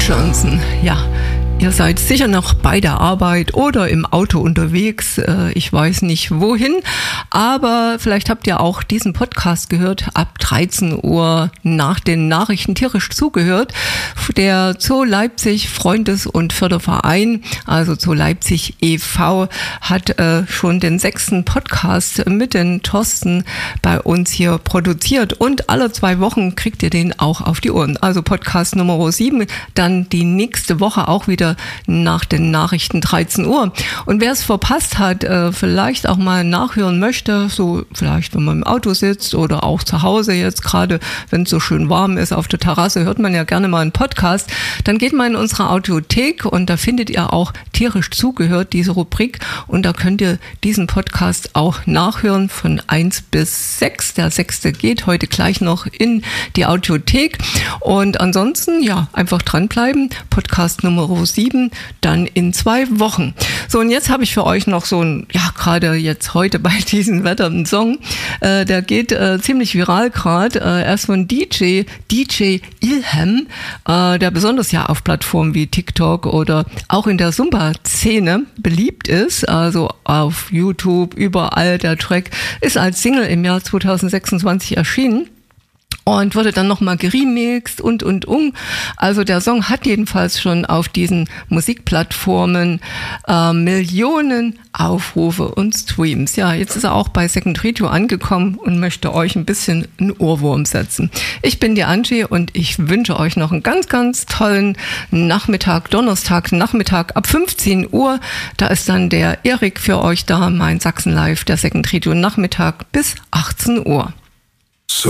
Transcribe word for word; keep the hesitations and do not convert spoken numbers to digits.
Johnson, ja. Ihr seid sicher noch bei der Arbeit oder im Auto unterwegs. Ich weiß nicht wohin, aber vielleicht habt ihr auch diesen Podcast gehört, ab dreizehn Uhr nach den Nachrichten tierisch zugehört. Der Zoo Leipzig Freundes- und Förderverein, also Zoo Leipzig e V, hat schon den sechsten Podcast mit den Thorsten bei uns hier produziert und alle zwei Wochen kriegt ihr den auch auf die Ohren. Also Podcast Nummer sieben, dann die nächste Woche auch wieder nach den Nachrichten dreizehn Uhr. Und wer es verpasst hat, äh, vielleicht auch mal nachhören möchte, so vielleicht wenn man im Auto sitzt oder auch zu Hause jetzt gerade, wenn es so schön warm ist auf der Terrasse, hört man ja gerne mal einen Podcast, dann geht mal in unsere Audiothek und da findet ihr auch tierisch zugehört, diese Rubrik, und da könnt ihr diesen Podcast auch nachhören von eins bis sechs. Der sechste geht heute gleich noch in die Audiothek und ansonsten, ja, einfach dranbleiben. Podcast Nummer sieben, dann in zwei Wochen. So, und jetzt habe ich für euch noch so ein, ja, gerade jetzt heute bei diesem Wetter einen Song, äh, der geht äh, ziemlich viral gerade. Äh, er ist von D J, D J Ilham, äh, der besonders ja auf Plattformen wie TikTok oder auch in der Zumba-Szene beliebt ist, also auf YouTube, überall. Der Track ist als Single im Jahr zwanzig sechsundzwanzig erschienen. Und wurde dann nochmal geremixed und, und, um. Also der Song hat jedenfalls schon auf diesen Musikplattformen äh, Millionen Aufrufe und Streams. Ja, jetzt ist er auch bei Second Radio angekommen und möchte euch ein bisschen einen Ohrwurm setzen. Ich bin die Angie und ich wünsche euch noch einen ganz, ganz tollen Nachmittag, Donnerstag, Nachmittag ab fünfzehn Uhr. Da ist dann der Erik für euch da, mein Sachsen Live, der Second Radio Nachmittag bis achtzehn Uhr.